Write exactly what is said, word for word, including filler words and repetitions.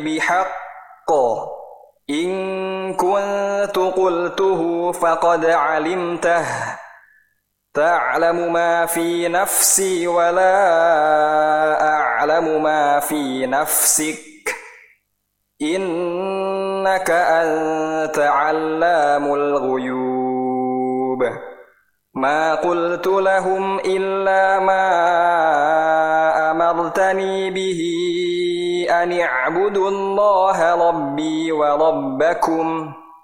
بحق إن كنت قلته فقد علمته تعلم ما في نفسي ولا أعلم ما في نفسك إنك أنت علام الغيوب ما قلت لهم إلا ما أمرتني به أن اعبدوا الله ربي وربكم